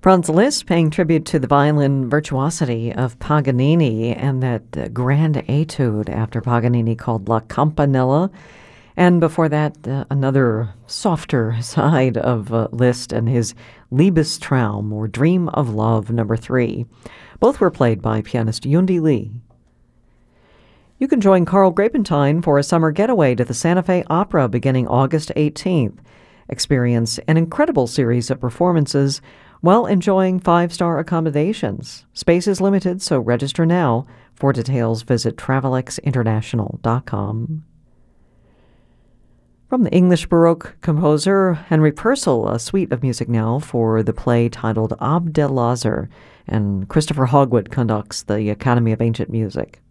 Franz Liszt paying tribute to the violin virtuosity of Paganini and that grand etude after Paganini called La Campanella. And before that, another softer side of Liszt and his Liebestraum, or Dream of Love, number 3. Both were played by pianist Yundi Lee. You can join Carl Grapentine for a summer getaway to the Santa Fe Opera beginning August 18th. Experience an incredible series of performances while enjoying 5-star accommodations. Space is limited, so register now. For details, visit TravelexInternational.com. From the English Baroque composer Henry Purcell, a suite of music now for the play titled Abdelazar, and Christopher Hogwood conducts the Academy of Ancient Music.